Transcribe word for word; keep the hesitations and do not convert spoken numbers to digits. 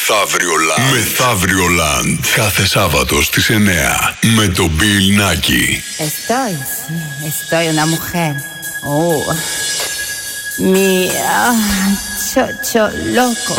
Μεθαύριο Land. Μεθαύριο Land. Κάθε Σάββατο στις εννιά με τον Bill Nacky. Estoy, sí, estoy una mujer. Oh, mi ah, chocho loco.